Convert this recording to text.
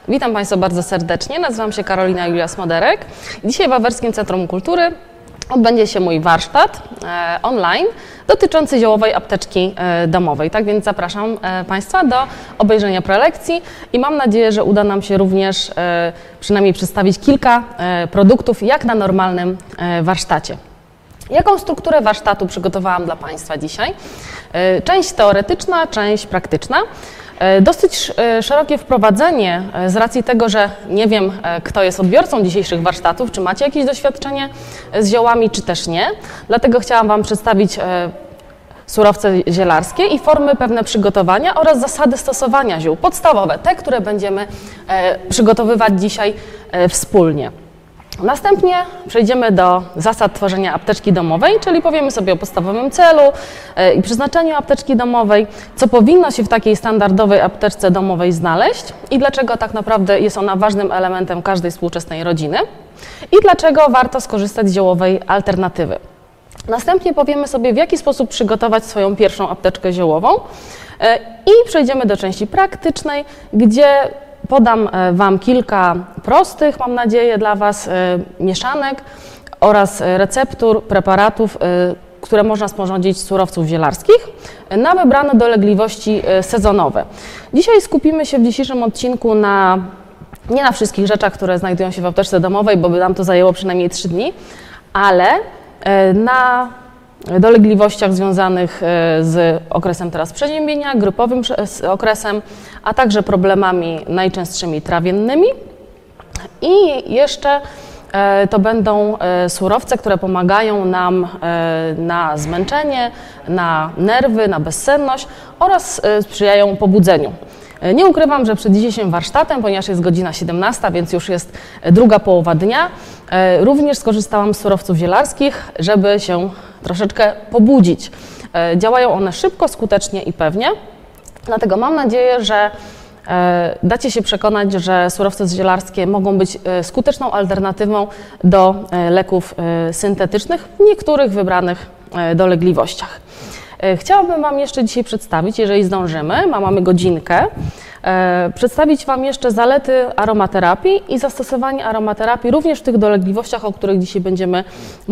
Witam Państwa bardzo serdecznie. Nazywam się Karolina Julia Smoderek. Dzisiaj w Wawerskim Centrum Kultury odbędzie się mój warsztat online dotyczący ziołowej apteczki domowej. Tak więc zapraszam Państwa do obejrzenia prelekcji i mam nadzieję, że uda nam się również przynajmniej przedstawić kilka produktów jak na normalnym warsztacie. Jaką strukturę warsztatu przygotowałam dla Państwa dzisiaj? Część teoretyczna, część praktyczna. Dosyć szerokie wprowadzenie z racji tego, że nie wiem, kto jest odbiorcą dzisiejszych warsztatów, czy macie jakieś doświadczenie z ziołami, czy też nie. Dlatego chciałam Wam przedstawić surowce zielarskie i formy pewne przygotowania oraz zasady stosowania ziół podstawowe, te, które będziemy przygotowywać dzisiaj wspólnie. Następnie przejdziemy do zasad tworzenia apteczki domowej, czyli powiemy sobie o podstawowym celu i przeznaczeniu apteczki domowej, co powinno się w takiej standardowej apteczce domowej znaleźć i dlaczego tak naprawdę jest ona ważnym elementem każdej współczesnej rodziny i dlaczego warto skorzystać z ziołowej alternatywy. Następnie powiemy sobie, w jaki sposób przygotować swoją pierwszą apteczkę ziołową i przejdziemy do części praktycznej, gdzie podam Wam kilka prostych, mam nadzieję, dla Was mieszanek oraz receptur, preparatów, które można sporządzić z surowców zielarskich na wybrane dolegliwości sezonowe. Dzisiaj skupimy się w dzisiejszym odcinku nie na wszystkich rzeczach, które znajdują się w apteczce domowej, bo by nam to zajęło przynajmniej 3 dni, ale na dolegliwościach związanych z okresem teraz przeziębienia, grypowym okresem, a także problemami najczęstszymi trawiennymi. I jeszcze to będą surowce, które pomagają nam na zmęczenie, na nerwy, na bezsenność oraz sprzyjają pobudzeniu. Nie ukrywam, że przed dzisiejszym warsztatem, ponieważ jest godzina 17, więc już jest druga połowa dnia, również skorzystałam z surowców zielarskich, żeby się troszeczkę pobudzić. Działają one szybko, skutecznie i pewnie, dlatego mam nadzieję, że dacie się przekonać, że surowce zielarskie mogą być skuteczną alternatywą do leków syntetycznych w niektórych wybranych dolegliwościach. Chciałabym Wam jeszcze dzisiaj przedstawić, jeżeli zdążymy, mamy godzinkę, przedstawić Wam jeszcze zalety aromaterapii i zastosowanie aromaterapii również w tych dolegliwościach, o których dzisiaj będziemy